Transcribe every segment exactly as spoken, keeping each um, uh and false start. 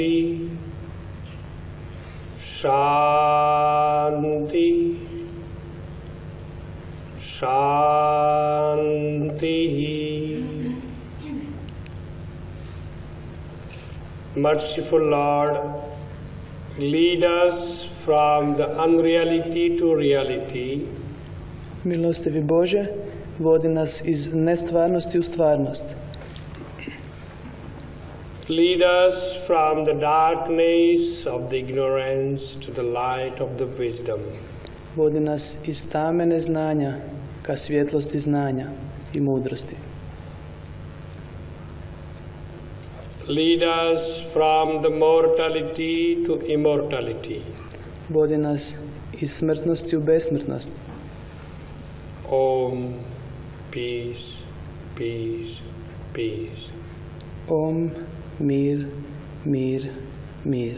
Shanti, Shanti. Merciful Lord, lead us from the unreality to reality. Milostivi Bože, vodi nas iz nestvarnosti u stvarnost. Lead us from the darkness of the ignorance to the light of the wisdom. Vodi nas iz tame neznanja ka svjetlosti znanja i mudrosti. Lead us from the mortality to immortality. Vodi nas iz smrtnosti u besmrtnost. Om, peace, peace, peace. Om, mir, mir, mir.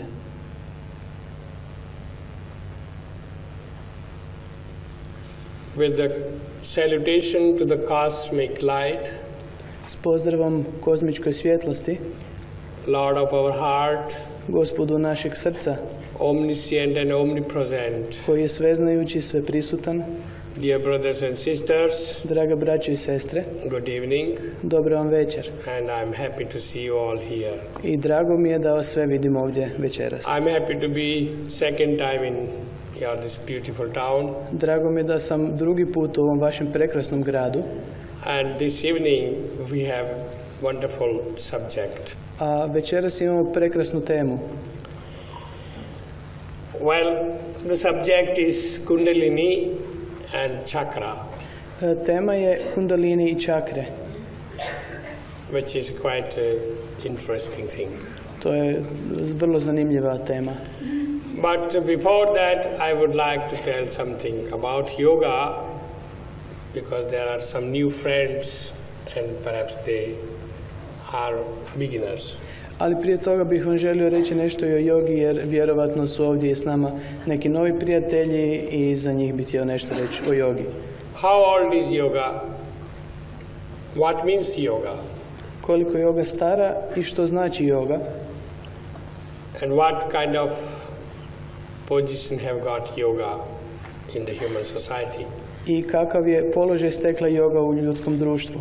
With the salutation to the cosmic light, S pozdravom kozmičkoj svjetlosti, Lord of our heart, Gospodu našeg srca, omniscient and omnipresent, koji je sveznajući i sveprisutan, dear brothers and sisters, draga braćo i sestre, good evening, dobra vam večer. and I'm happy to see you all here. I drago mi je da vas sve vidim ovdje večeras. I'm happy to be second time in your this beautiful town, Drago mi je da sam drugi put u ovom vašem prekrasnom gradu, and this evening we have wonderful subject. a večeras imamo prekrasnu temu. Well, the subject is Kundalini and Chakra, E, Tema je kundalini i čakre. which is quite an interesting thing. To je vrlo zanimljiva tema. But before that, I would like to tell something about yoga, because there are some new friends and perhaps they are beginners. Ali prije toga bih vam želio reći nešto i o jogi, jer vjerovatno su ovdje i s nama neki novi prijatelji i za njih bih htio nešto reći o jogi. How old is yoga? What means yoga? Koliko je joga stara i što znači joga? And what kind of position have got yoga in the human society? I kakav je položaj stekla joga u ljudskom društvu?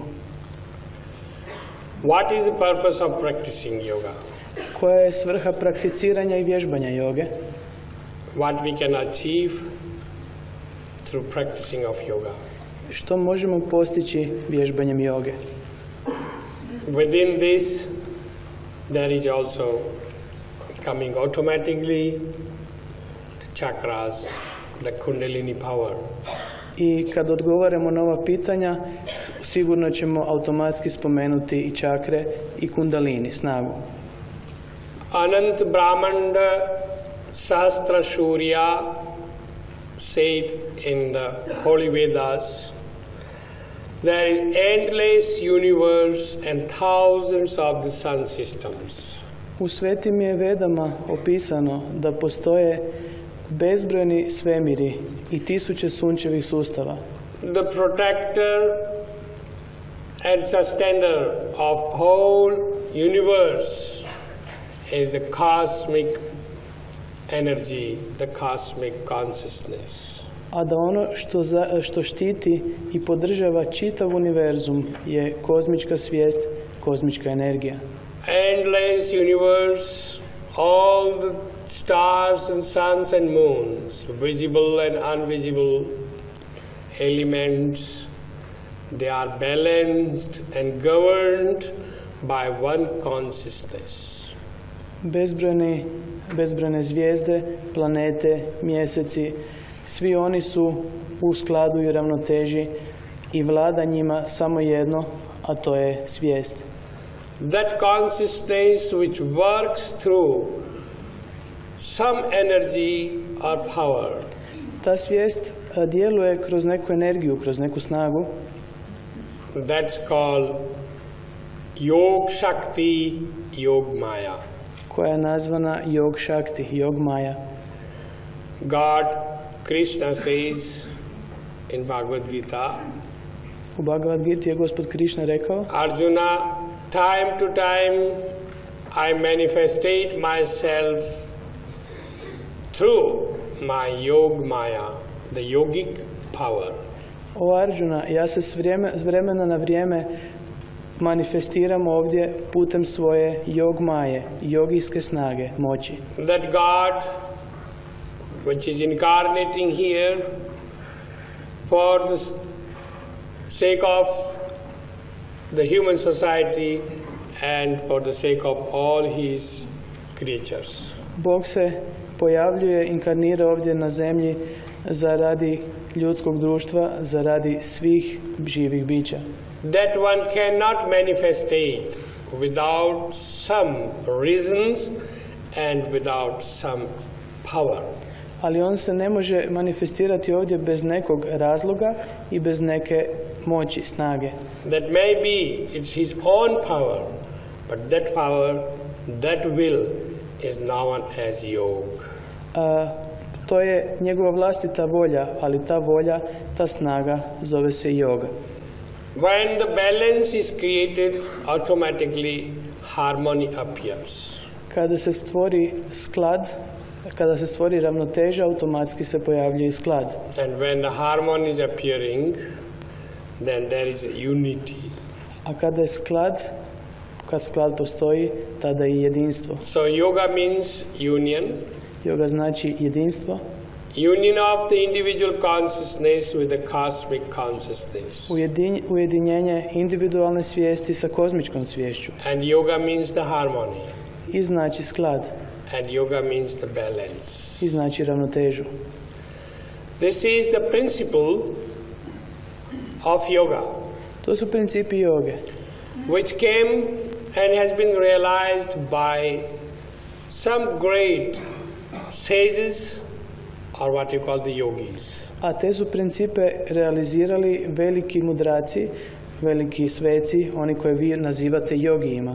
What is the purpose of practicing yoga? Koja je svrha prakticiranja i vježbanja joge? What we can achieve through practicing of yoga? Što možemo postići vježbanjem joge? Within this, there is also coming automatically the chakras, the Kundalini power. I kad odgovaramo na ova pitanja, sigurno ćemo automatski spomenuti i čakre i kundalini, snagu. Anant Brahmanda Sastra Shurya said in the Holy Vedas, there is endless universe and thousands of the sun systems. U svetim je vedama opisano da postoje bezbrojni svemiri i tisuće sunčevih sustava. The protector and sustainer of whole universe is the cosmic energy, the cosmic consciousness. A da ono što, za, što štiti i podržava čitav univerzum je kozmička svijest, kozmička energija. Endless universe, all the stars and suns and moons, visible and invisible elements, they are balanced and governed by one consciousness. Bezbrojni, bezbrojne zvijezde, planete, mjeseci, svi oni su u skladu i ravnoteži i vlada njima samo jedno, a to je svijest. That consciousness which works through some energy or power. Ta svijest a, djeluje kroz neku energiju, kroz neku snagu. That's called Yog Shakti, Yog Maya. Koja je nazvana Yog Shakti, Yog Maya. God, Krishna says in Bhagavad Gita, U Bhagavad Gita je Gospod Krishna rekao, Arjuna, time to time I manifestate myself through my yog maya, the yogic power. O Arjuna, ja se s, vrijeme, s vremena na vrijeme manifestiram ovdje putem svoje jog maje, jogijske snage, moći. That God, which is incarnating here for the sake of the human society and for the sake of all his creatures. Bog se pojavljuje, inkarnira ovdje na zemlji zaradi ljudskog društva, zaradi svih živih bića. That one cannot manifestate without some reasons and without some power. Ali on se ne može manifestirati ovdje bez nekog razloga i bez neke moći, snage. That maybe it's his own power, but that power, that will is known as yog. A, to je njegova vlastita volja, ali ta volja, ta snaga zove se yoga. When the balance is created, automatically harmony appears. Kada se stvori sklad, kada se stvori ravnoteža, automatski se pojavljuje i sklad. And when the harmony is appearing, then there is unity. A kada je sklad, kad sklad postoji, tada je jedinstvo. So yoga means union. Yoga znači jedinstvo. Union of the individual consciousness with the cosmic consciousness. Ujedinj, ujedinjenje individualne svijesti sa kozmičkom sviješću. And yoga means the harmony. I znači sklad. And yoga means the balance. I znači ravnotežu. This is the principle of yoga. To su principi joge. Which came and has been realized by some great sages, or what you call the yogis. A te su principe realizirali veliki mudraci, veliki sveci, oni koje vi nazivate jogijima.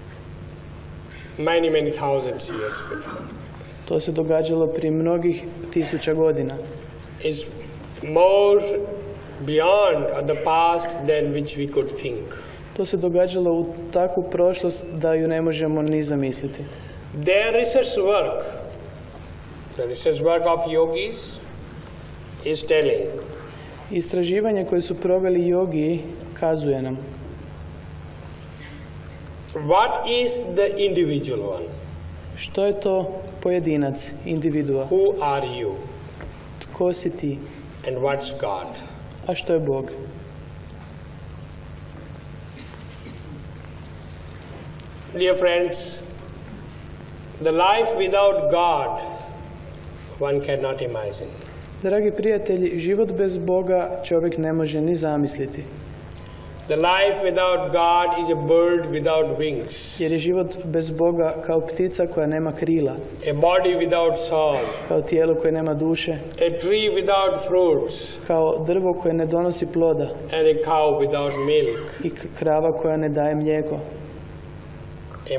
Many, many thousands years before. To se događalo prije mnogih tisuća godina. Is more beyond the past than which we could think. To se događalo u takvu prošlost da ju ne možemo ni zamisliti. Their research work, the research work of yogis, is telling. Istraživanje koje su proveli jogiji kazuje nam. What is the individual one? Što je to pojedinac, individua? Who are you? Tko si ti? And what's God? A što je Bog? Dear friends, the life without God, one cannot imagine. Dragi prijatelji, život bez Boga čovjek ne može ni zamisliti. The life without God is a bird without wings. Jer je život bez Boga kao ptica koja nema krila, A body without soul. kao tijelo koje nema duše, A tree without fruits. kao drvo koje ne donosi ploda And a cow without milk. i k- krava koja ne daje mlijeko. A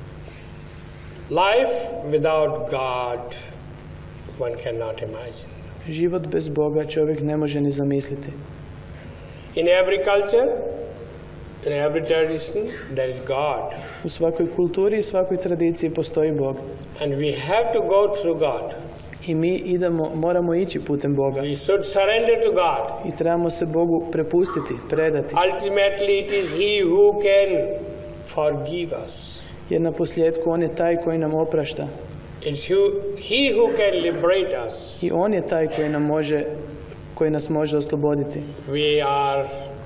life without God, one cannot imagine. Život bez Boga čovjek ne može ni zamisliti. In every culture, in every tradition, there is God. U svakoj kulturi i svakoj tradiciji postoji Bog. And we have to go through God. I mi idemo, moramo ići putem Boga. We should surrender to God. I trebamo se Bogu prepustiti, predati. Ultimately, it is He who can forgive us. Jer na posljedku On je taj koji nam oprašta. It's who, He who can liberate us. I On je taj koji nam može, koji nas može osloboditi. We are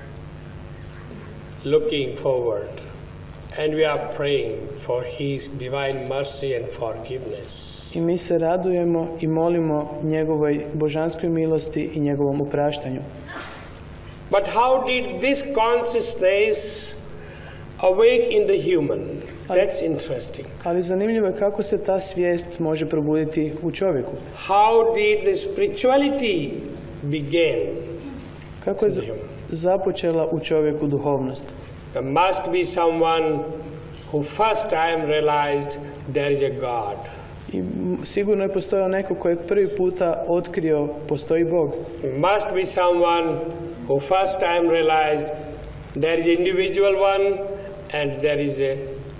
looking forward and we are praying for His divine mercy and forgiveness. I mi se radujemo i molimo njegovoj božanskoj milosti i njegovom opraštanju. But how did this consciousness awake in the human? That's interesting. Ali zanimljivo je kako se ta svijest može probuditi u čovjeku. How did the spirituality begin? Kako je za- započela u čovjeku duhovnost? There must be someone who first time realized there is a God. I m, sigurno je postojao neko koji je prvi puta otkrio postoji Bog. There must be someone who first time realized there is an individual one and there is a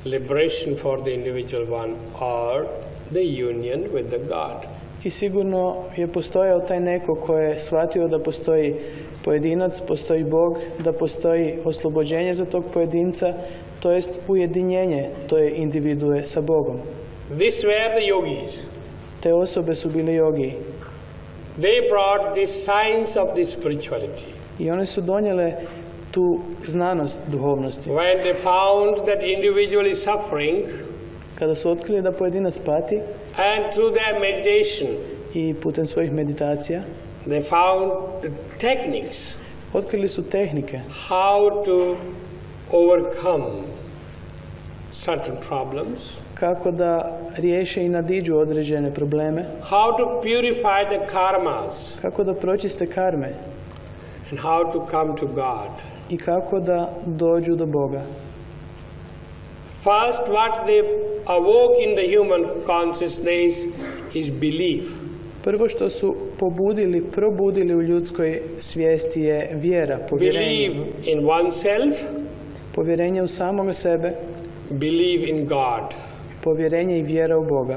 liberation for the individual one or the union with the God. I sigurno je postojao taj neko ko je shvatio da postoji pojedinac, postoji Bog, da postoji oslobođenje za tog pojedinca, to jest ujedinjenje te individue sa Bogom. These were the yogis. Te osobe su bili jogiji. They brought the science of the spirituality. I one su donijele tu znanost duhovnosti. When they found that individual is suffering, Kada su otkrili da pojedinac pati and through their meditation, i putem svojih meditacija, they found the techniques otkrili su tehnike how to overcome certain problems, kako da riješe i nadiđu određene probleme, how to purify the karmas, kako da pročiste karme and how to come to God. i kako da dođu do Boga. First, what they awoke in the human consciousness is belief. Prvo što su pobudili, probudili u ljudskoj svijesti je vjera, povjerenje. Believe in oneself, Povjerenje u samoga sebe, believe in God. povjerenje i vjera u Boga,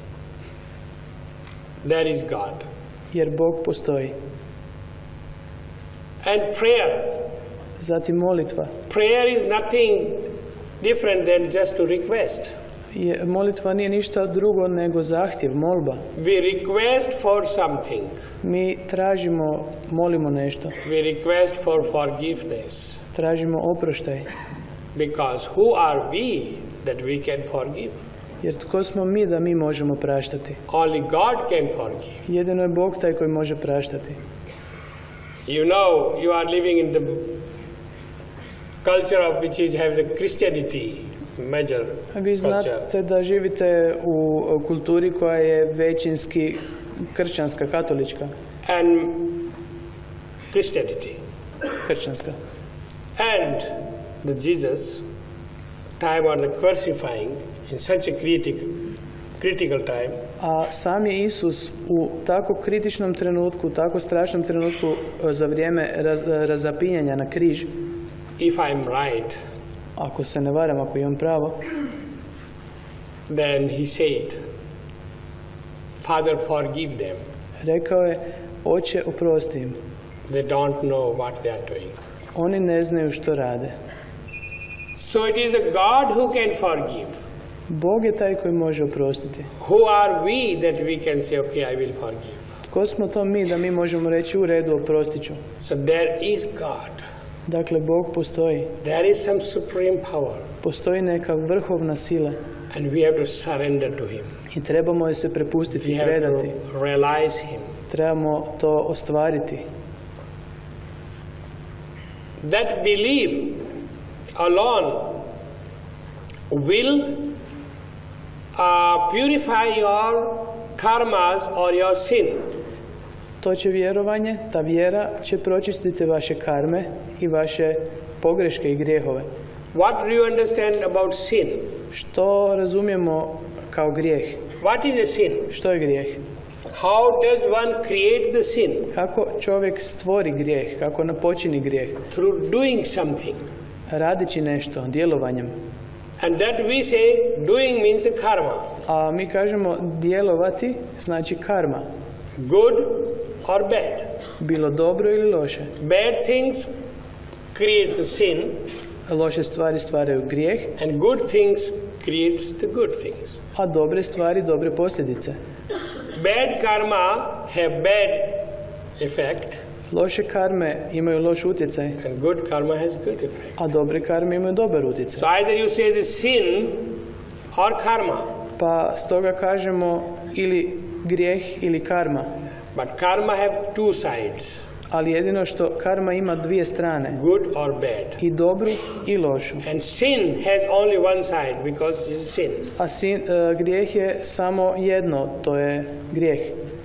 That is God. jer Bog postoji. And prayer. Zatim molitva. Prayer is nothing different than just to request. Je, molitva nije ništa drugo nego zahtjev, molba. We request for something. Mi tražimo, molimo nešto, We request for forgiveness. tražimo oproštaj. Because who are we that we can forgive? Jer tko smo mi da mi možemo praštati? Only God can forgive. Jedino je Bog taj koji može praštati. You know, you are living in the culture of which is have the Christianity major Vi culture. znate da živite u kulturi koja je većinski kršćanska, katolička, And Christianity. kršćanska. And the Jesus, time of the crucifying, in such a critical, critical time, A sam je Isus u tako kritičnom trenutku, tako strašnom trenutku e, za vrijeme raz, razapinjanja na križ, if I'm right, ako se ne varam, ako imam pravo, then he said, Father, forgive them. rekao je, Oče, oprosti im, They don't know what they are doing. oni ne znaju što rade. So it is the God who can forgive. Bog je taj koji može oprostiti. Who are we that we can say, okay, I will forgive? Tko smo to mi da mi možemo reći u redu, oprostit ću? So there is God. Dakle, Bog postoji. There is some supreme power. Postoji neka vrhovna sila And we have to surrender to Him. i trebamo je se prepustiti We i have predati. to realize Him. Trebamo to ostvariti. That belief alone will uh, purify your karmas or your sin. To će vjerovanje, ta vjera će pročistiti vaše karme i vaše pogreške i grijehove. What do you understand about sin? Što razumijemo kao grijeh? What is a sin? Što je grijeh? How does one create the sin? Kako čovjek stvori grijeh? Kako napočini grijeh? Through doing something. Radići nešto, djelovanjem. And that we say doing means the karma. A mi kažemo djelovati znači karma. Good or bad. Bilo dobro ili loše. Bad things create the sin Loše stvari stvaraju grijeh, and good things creates the good things. a dobre stvari dobre posljedice. Bad karma have bad effect Loše karme imaju loš utjecaj, and good karma has good effect. a dobre karme imaju dobar utjecaj. So either you say the sin or karma, Pa stoga kažemo ili grijeh ili karma. but karma have two sides, Ali jedino što karma ima dvije strane, good or bad. i dobru i lošu. And sin has only one side because it's a sin. A sin, e, grijeh je samo jedno, to je grijeh.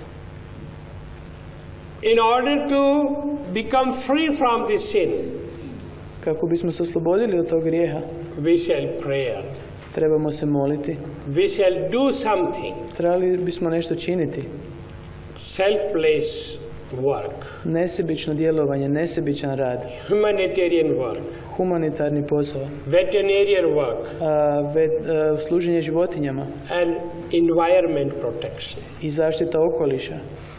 In order to become free from this sin, Kako bismo se oslobodili od tog grijeha, we shall pray. trebamo se moliti. We shall do something Trebali bismo nešto činiti. selfless work, nesebično djelovanje, nesebičan rad, humanitarian work, humanitarni posao, veterinarian work, a, ve, a, služenje životinjama and environment protection. i zaštita okoliša.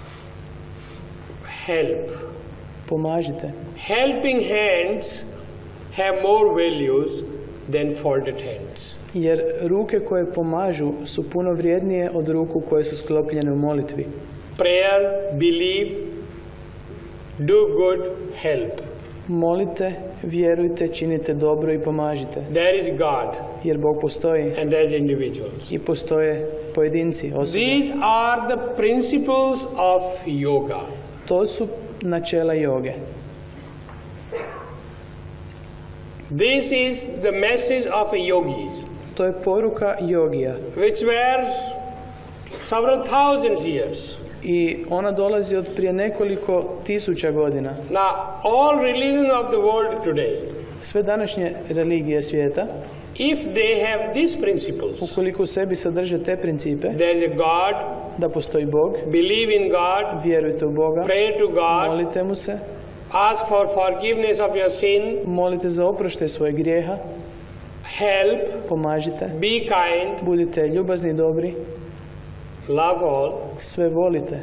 Help. Pomažite. Helping hands have more values than folded hands. Jer ruke koje pomažu su puno vrijednije od ruku koje su sklopljene u molitvi. Prayer, believe, do good, help. Molite, vjerujte, činite dobro i pomažite. There is God Jer Bog postoji and there is individuals. i postoje pojedinci, osobe. These are the principles of yoga. To su načela joge. This is the message of a yogis, To je poruka jogija. which were several thousands years. I ona dolazi od prije nekoliko tisuća godina. Now, all religions of the world today, Sve današnje religije svijeta, if they have these principles, ukoliko u sebi sadrže te principe, there is a God, da postoji Bog, believe in God, vjerujte u Boga, pray to God, molite mu se, ask for forgiveness of your sin, molite za oproštaj svojeg grijeha, help, pomažite, be kind, budite ljubazni i dobri, love all, sve volite.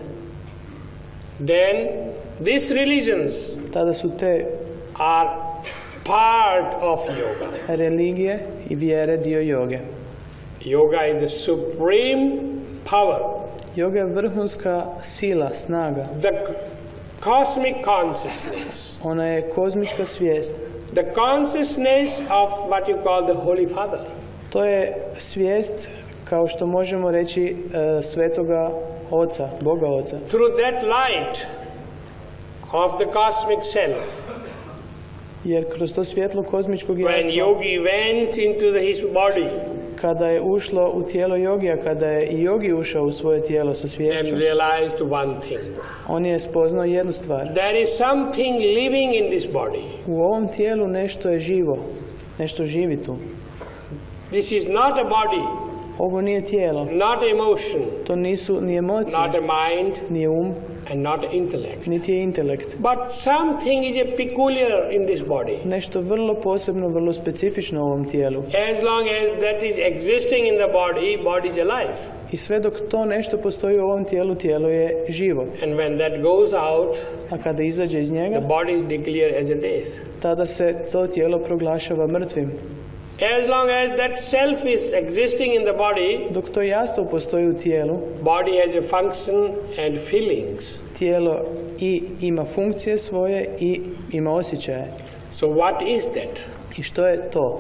then these religions Tada su te are part of yoga. religije i vjere dio joge. Yoga is the supreme power, Joga je vrhunska sila, snaga. the c- cosmic consciousness, Ona je kozmička svijest. the consciousness of what you call the Holy Father. To je svijest, kao što možemo reći, e, svetoga oca, Boga oca. Through that light of the cosmic self, Jer kroz to svjetlo kozmičkog when jastva, yogi went into the, his body kada je ušlo u tijelo jogija, kada je i jogi ušao u svoje tijelo sa and sviješću, realized one thing, on je spoznao jednu stvar. there is something living in this body. U ovom tijelu nešto je živo, nešto živi tu. This is not a body, Ovo nije tijelo, not emotion, to nisu ni emocije, not a mind, nije um, and not intellect. niti je intelekt. But something is a peculiar in this body. Nešto vrlo posebno, vrlo specifično u ovom tijelu. As long as that is existing in the body, body is alive. I sve dok to nešto postoji u ovom tijelu, tijelo je živo. And when that goes out, A kada izađe iz njega, the body is declared as a death. tada se to tijelo proglašava mrtvim. As long as that self is existing in the body, Dok to jastvo postoji u tijelu, body has a function and feelings. tijelo i ima funkcije svoje i ima osjećaje. So what is that? I što je to?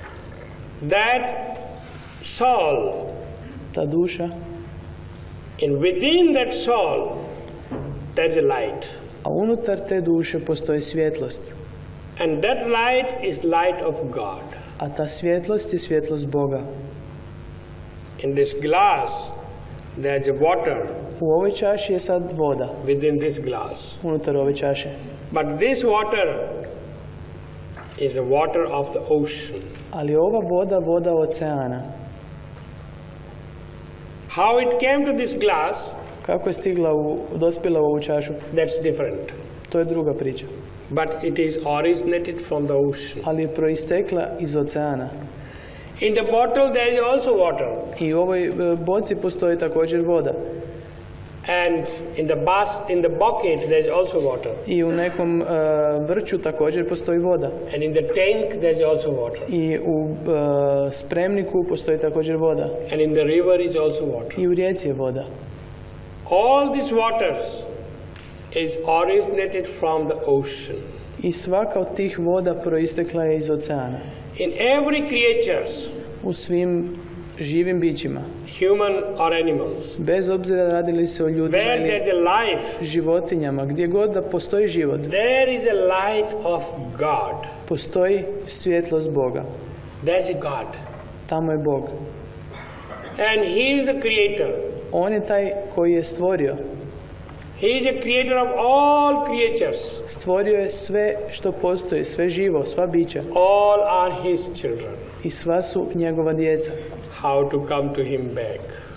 That soul, Ta duša, and within that soul, there's a light. a unutar te duše postoji svjetlost. And that light is light of God. A ta svjetlost je svjetlost Boga. In this glass, there's a water U ovoj čaši je sad voda, within this glass. unutar ove čaše. But this water is the water of the ocean. Ali ova voda, voda oceana. How it came to this glass, Kako je stigla u, dospjela u ovu čašu, that's different. to je druga priča. But it is originated from the ocean. Ali je proistekla iz oceana. In the bottle there is also water. I u ovoj e, boci postoji također voda. And in the bas in the bucket there is also water. I u nekom e, vrču također postoji voda. And in the tank there is also water. I u e, spremniku postoji također voda. And in the river is also water. I u rijeci je voda. All these waters is originated from the ocean. I svaka od tih voda proistekla je iz oceana. In every creatures, U svim živim bićima, human or animals, bez obzira radi li se o ljudima where ili there's a life, životinjama, gdje god da postoji život, there is a light of God. postoji svjetlost Boga. That's a God. Tamo je Bog. And He is the creator. On je taj koji je stvorio. He is the creator of all creatures. Stvorio je sve što postoji, sve živo, sva bića. All are His children. I sva su njegova djeca. How to come to Him back?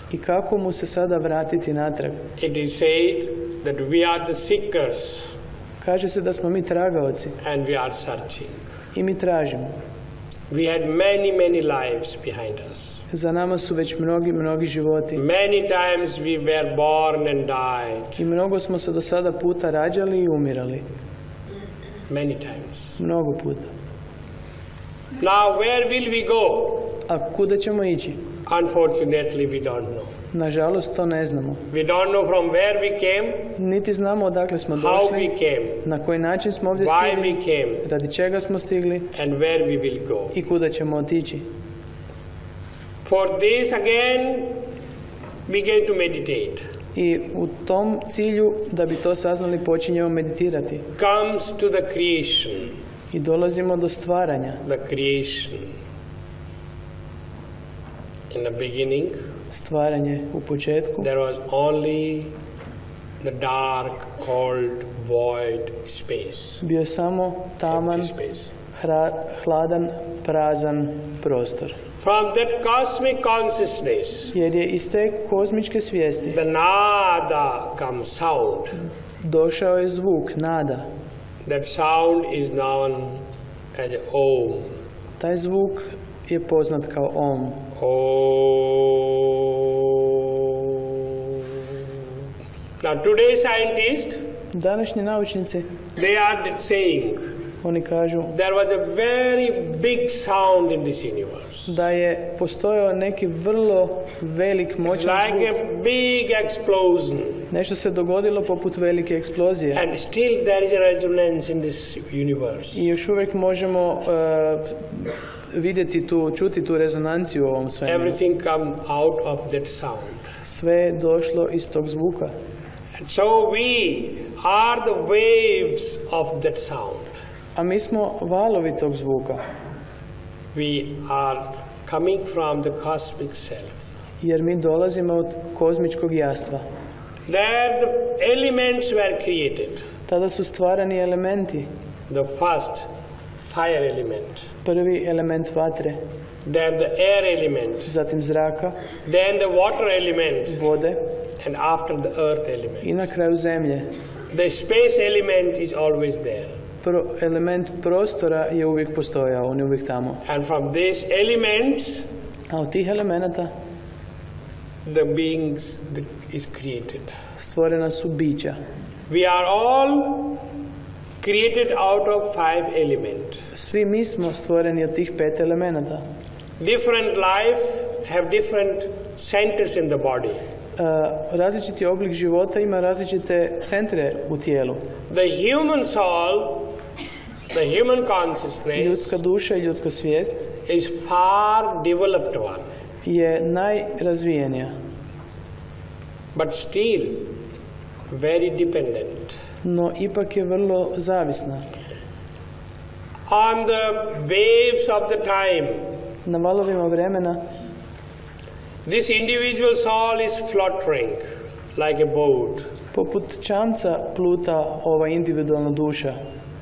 i kako mu se sada vratiti natrag. It is said that we are the seekers Kaže se da smo mi tragaoci and we are searching. i mi tražimo. We had many, many lives behind us. Za nama su već mnogi, mnogi životi. Many times we were born and died. I mnogo smo se do sada puta rađali i umirali. Many times. Mnogo puta. Now where will we go? A kuda ćemo ići? Unfortunately, we don't know. Nažalost, to ne znamo. We don't know from where we came, Niti znamo odakle smo how we došli, came, na koji način smo ovdje why stigli, we came, radi čega smo stigli and where we will go. i kuda ćemo otići. For this again, begin to meditate. I u tom cilju, da bi to saznali, počinjemo meditirati. Comes to the creation, I dolazimo do stvaranja. the creation. In the beginning, Stvaranje u početku. there was only the dark, cold, void space. Bio je samo taman, Empty space. hra- hladan, prazan prostor. From that cosmic consciousness, Jer je iz te kozmičke svijesti the nada comes sound. došao je zvuk, nada. That sound is known as a Om. Taj zvuk je poznat kao Om. Om. Now today's scientists, Današnji naučnici, they are saying oni kažu there was a very big sound in this universe. da je postojao neki vrlo velik, It's moćan like zvuk. a big explosion. Nešto se dogodilo poput velike eksplozije. And still there is a resonance in this universe. I još uvijek možemo uh, vidjeti tu, čuti tu rezonanciju u ovom svemiru. Everything come out of that sound. Sve je došlo iz tog zvuka. And so we are the waves of that sound. A mi smo valovi tog zvuka, We are coming from the cosmic self. jer mi dolazimo od kozmičkog jastva. There the elements were created. Tada su stvarani elementi. The first fire element, Prvi element vatre, then the air element, zatim zraka, then the water element, vode and after the earth element. i na kraju zemlje. The space element is always there. Pro, element prostora je uvijek postojao, on je uvijek tamo. And from these elements, A od tih elemenata the beings the, is created. stvorena su bića. We are all created out of five elements. Svi mi smo stvoreni od tih pet elemenata. Different life have different centers in the body. Uh, različiti oblik života ima različite centre u tijelu. The human soul, the human consciousness Ljudska duša i ljudska svijest is far developed one, je najrazvijenija, but still very dependent no ipak je vrlo zavisna. on the waves of the time. Na valovima vremena This individual soul is fluttering like a boat. poput čamca pluta ova individualna duša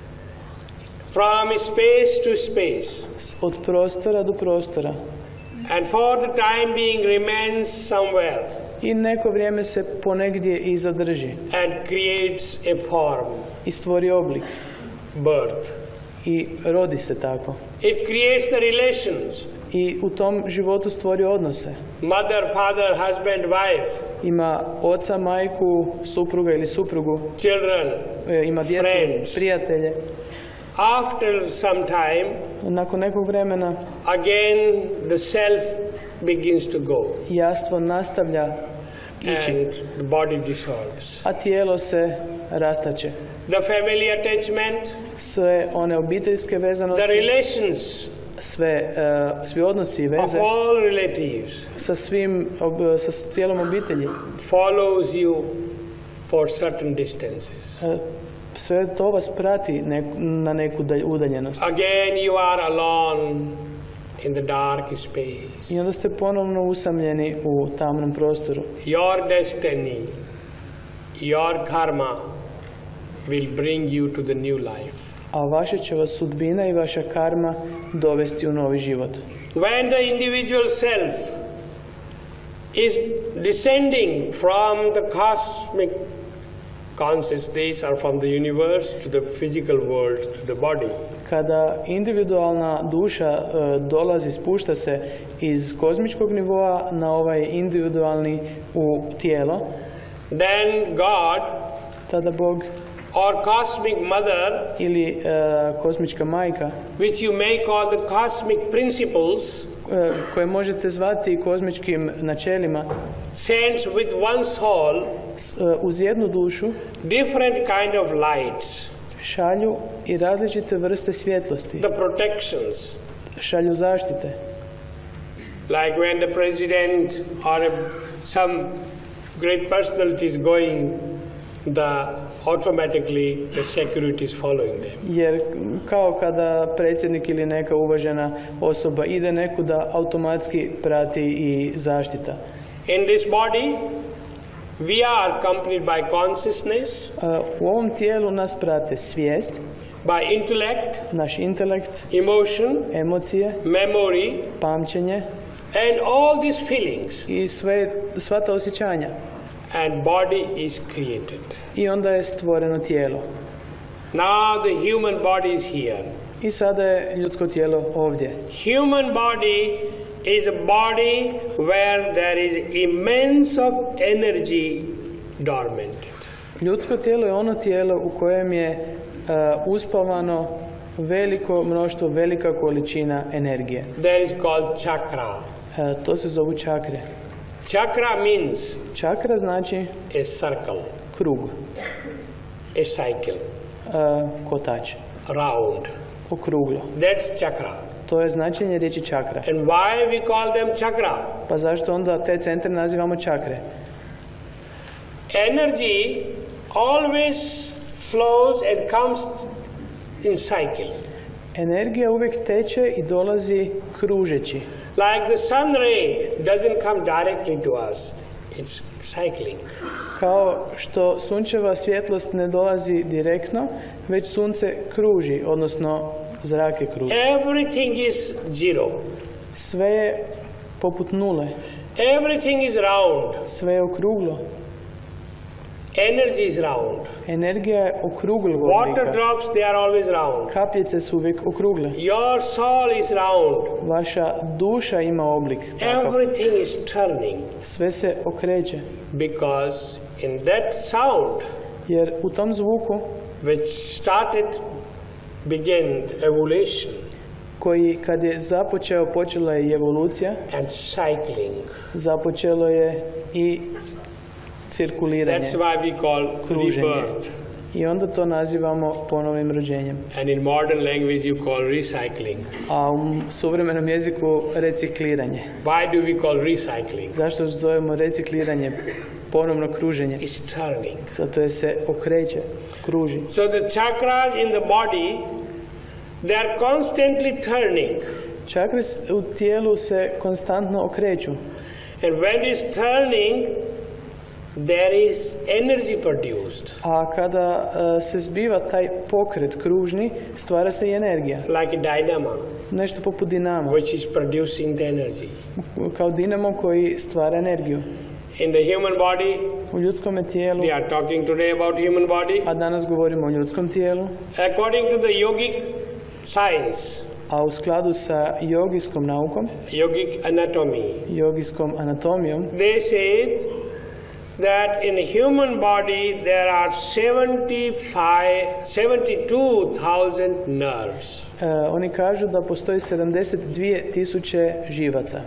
From space to space, od prostora do prostora and for the time being remains somewhere i neko vrijeme se ponegdje i zadrži and creates a form, i stvori oblik birth. i rodi se tako. It creates the relations, I u tom životu stvori odnose. mother, father, husband, wife, Ima oca, majku, supruga ili suprugu, children. e, ima djecu, Friends. prijatelje. After some time, Nakon nekog vremena again the self begins to go jastvo nastavlja ići, and the body dissolves. a tijelo se rastače. The family attachment, Sve one obiteljske the vezanosti, relations sve, e, svi odnosi i of veze all relatives sa svim, ob- sa cijelom obitelji, follows you for certain distances. e, sve to vas prati nek- na neku dalj- udaljenost. Again you are alone in the dark space. I onda ste ponovno usamljeni u tamnom prostoru. Your destiny, your karma will bring you to the new life. A vaša će vas sudbina i vaša karma dovesti u novi život. When the individual self is descending from the cosmic consciousness or from the universe to the physical world, to the body. Kada individualna duša e, dolazi, spušta se iz kozmičkog nivoa na ovaj individualni u tijelo, then God tada Bog or cosmic mother, ili e, kozmička majka, which you may call the cosmic principles, e, koje možete zvati kozmičkim načelima, sends with one soul s- e, uz jednu dušu different kind of lights, šalju i različite vrste svjetlosti, the protections. šalju zaštite. Like when the president or a, some great personality is going, the automatically the security is following them. Jer kao kada predsjednik ili neka uvažena osoba ide nekuda, automatski prati i zaštita. In this body, we are accompanied by consciousness, E, U ovom tijelu nas prate svijest, by intellect, naš intelekt, emotion, emocije, memory, pamćenje and all these feelings. i sve, sva ta osjećanja. And body is created. I onda je stvoreno tijelo. Now the human body is here. I sada je ljudsko tijelo ovdje. Human body is a body where there is immense of energy dormant. Ljudsko tijelo je ono tijelo u kojem je e, uspavano veliko mnoštvo, velika količina energije. That is called chakra. E, to se zovu čakre. Chakra means Čakra znači a circle, krug, a cycle, e, kotač, round. okruglo. That's chakra. To je značenje riječi čakra. And why we call them chakra? Pa zašto onda te centre nazivamo čakre? Energy always flows and comes in cycle. Energija uvijek teče i dolazi kružeći. Like the sun ray doesn't come directly to us, it's cycling. Kao što sunčeva svjetlost ne dolazi direktno, već sunce kruži, odnosno zrake kruži. Everything is zero. Sve je poput nule, Everything is round. sve je okruglo. Energy is round. Energija je okruglog Water oblika. drops, they are always round. Kapljice su uvijek okrugle. Your soul is round. Vaša duša ima oblik takav. Everything is turning Sve se okreće. because in that sound Jer u tom zvuku which started, began evolution koji kad je započeo, počela je i evolucija, and cycling. započelo je i cirkuliranje, That's why we call kruženje. rebirth. I onda to nazivamo ponovnim rođenjem. And in modern language you call recycling. A u suvremenom jeziku recikliranje. Why do we call recycling? Zašto zovemo recikliranje ponovno kruženje? It's turning. Zato je se okreće, kruži. So the chakras in the body, they are constantly turning. Čakre s- u tijelu se konstantno okreću. And when it's turning, there is energy produced, A kada e, se zbiva taj pokret kružni, stvara se i energija. like a dynamo, Nešto poput dinama. which is producing the energy. Kao dinamo koji stvara energiju. In the human body, U ljudskom tijelu, we are talking today about human body. a danas govorimo o ljudskom tijelu, According to the yogic science, a u skladu sa jogijskom naukom, yogic anatomy, jogijskom anatomijom, they said that in a human body there are seventy-five, seventy-two thousand nerves. e, oni kažu da postoji sedamdeset dvije tisuće živaca.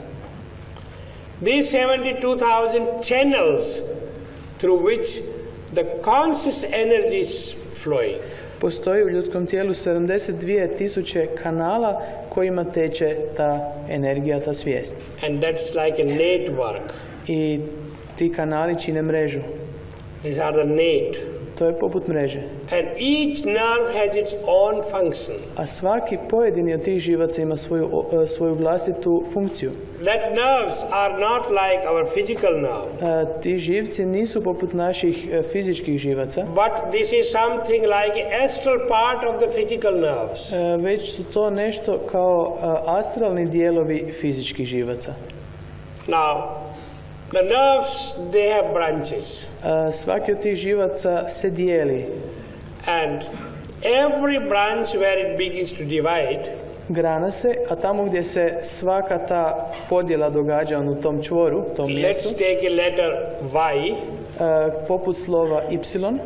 These seventy-two thousand channels through which the conscious energy is flowing. Postoji u ljudskom tijelu sedamdeset dvije tisuće kanala kojima teče ta energija, ta svijest. And that's like a network. I ti kanali čine mrežu. These are the net. To je poput mreže. And each nerve has its own function. A svaki pojedini od tih živaca ima svoju, o, e, svoju vlastitu funkciju. That nerves are not like our physical nerve, E, ti živci nisu poput naših e, fizičkih živaca, but this is something like astral part of the physical nerves. e, već su to nešto kao e, astralni dijelovi fizičkih živaca. Now, The nerves, they have branches. A, svaki od tih živaca se dijeli. And every branch where it begins to divide, Grana se, a tamo gdje se svaka ta podjela događa u tom čvoru, tom let's mjestu, take a letter Y. a, poput slova Y,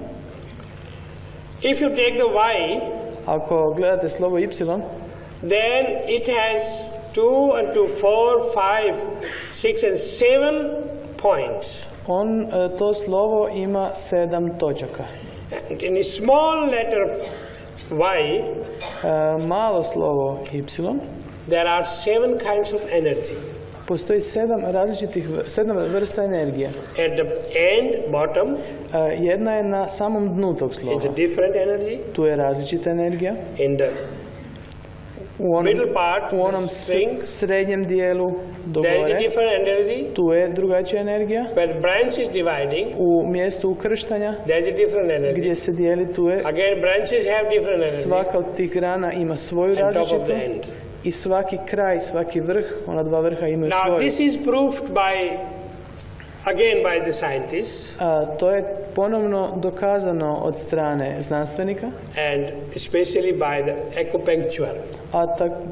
If you take the Y, ako gledate slovo Y, then it has two and two, four, five, six and seven points. on, a, to slovo ima sedam točaka. And in a small letter Y, A, malo slovo Y, there are seven kinds of energy. postoji sedam različitih, v- sedam vrsta energije. At the end, bottom, A, jedna je na samom dnu tog it's slova. a different energy. Tu je različita energija. In the U onom, middle part, u onom the s- string, srednjem dijelu do there is a gore, different energy. tu je drugačija energija. Where the branch is dividing, U mjestu ukrštanja there is a different energy. gdje se dijeli, tu je Again, branches have different energy. svaka od tih grana ima svoju On top of različitu the end. i svaki kraj, svaki vrh, ona dva vrha imaju Now, svoju. this is proved by, again, by the scientists A, to je ponovno dokazano od strane znanstvenika, and especially by the acupuncture. a tak,